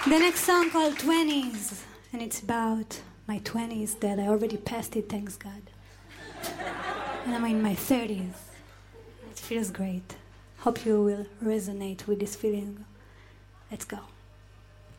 The next song called 20s, and it's about my 20s that I already passed it, thanks God. And I'm in my 30s. It feels great. Hope you will resonate with this feeling. Let's go.